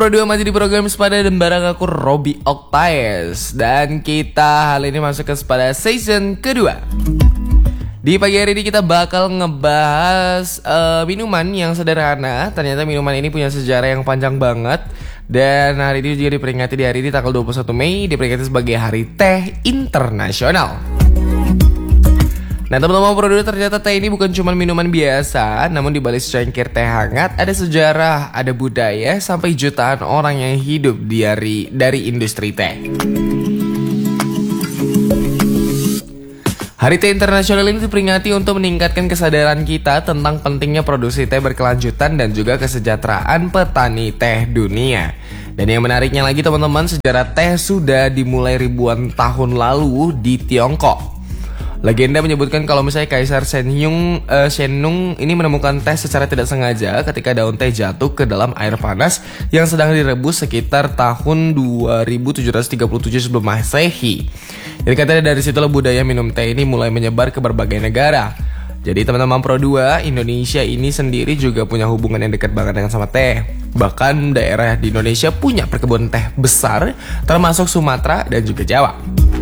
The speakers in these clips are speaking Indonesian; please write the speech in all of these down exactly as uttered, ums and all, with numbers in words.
Pro dua masih di program Sepada dan bareng aku Robby Octavius. Dan kita hal ini masuk ke Sepada season kedua. Di pagi hari ini kita bakal ngebahas uh, minuman yang sederhana. Ternyata minuman ini punya sejarah yang panjang banget. Dan hari ini juga diperingati di hari ini tanggal dua puluh satu Mei, diperingati sebagai Hari Teh Internasional. Nah teman-teman Pro dua, ternyata teh ini bukan cuma minuman biasa. Namun di balik secangkir teh hangat ada sejarah, ada budaya, sampai jutaan orang yang hidup dari, dari industri teh. Hari Teh Internasional ini diperingati untuk meningkatkan kesadaran kita tentang pentingnya produksi teh berkelanjutan dan juga kesejahteraan petani teh dunia. Dan yang menariknya lagi teman-teman, sejarah teh sudah dimulai ribuan tahun lalu di Tiongkok. Legenda menyebutkan kalau misalnya Kaisar Shenhyung, uh, Shenung ini menemukan teh secara tidak sengaja ketika daun teh jatuh ke dalam air panas yang sedang direbus sekitar tahun dua ribu tujuh ratus tiga puluh tujuh sebelum Masehi. Jadi katanya dari situlah budaya minum teh ini mulai menyebar ke berbagai negara. Jadi teman-teman Pro dua, Indonesia ini sendiri juga punya hubungan yang dekat banget dengan sama teh. Bahkan daerah di Indonesia punya perkebunan teh besar, termasuk Sumatera dan juga Jawa.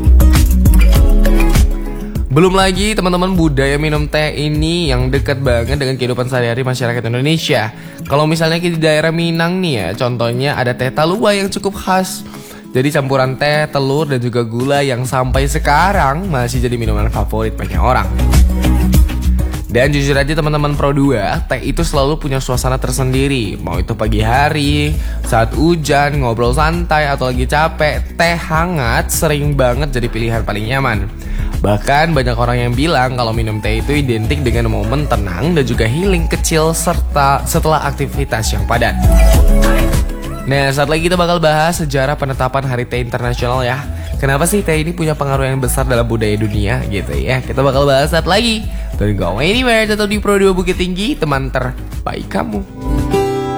Belum lagi teman-teman budaya minum teh ini yang dekat banget dengan kehidupan sehari-hari masyarakat Indonesia. Kalau misalnya di daerah Minang nih ya, contohnya ada teh talua yang cukup khas. Jadi campuran teh, telur dan juga gula yang sampai sekarang masih jadi minuman favorit banyak orang. Dan jujur aja teman-teman Pro dua, teh itu selalu punya suasana tersendiri. Mau itu pagi hari, saat hujan, ngobrol santai, atau lagi capek, teh hangat sering banget jadi pilihan paling nyaman. Bahkan banyak orang yang bilang kalau minum teh itu identik dengan momen tenang dan juga healing kecil serta setelah aktivitas yang padat. Nah, saat lagi kita bakal bahas sejarah penetapan Hari Teh Internasional ya. Kenapa sih teh ini punya pengaruh yang besar dalam budaya dunia gitu ya. Kita bakal bahas saat lagi. Don't go anywhere, tetap di Pro dua Bukit Tinggi, teman terbaik kamu.